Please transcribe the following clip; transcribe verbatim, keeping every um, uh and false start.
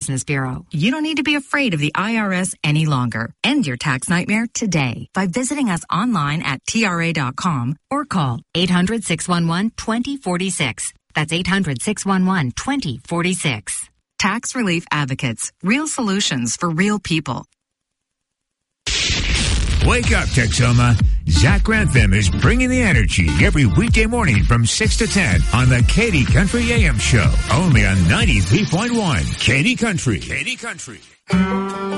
Business Bureau. You don't need to be afraid of the I R S any longer. End your tax nightmare today by visiting us online at T R A dot com or call eight hundred, six one one, two zero four six. That's eight hundred, six one one, two zero four six. Tax Relief Advocates. Real solutions for real people. Wake up, Texoma. Zach Grantham is bringing the energy every weekday morning from six to ten on the Katy Country A M Show. Only on ninety-three point one Katy Country. Katy Country.